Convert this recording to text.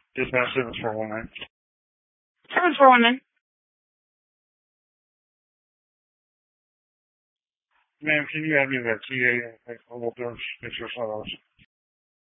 Dispatch 7419. 7419. Ma'am, can you have me that TA? We'll do pictures of those.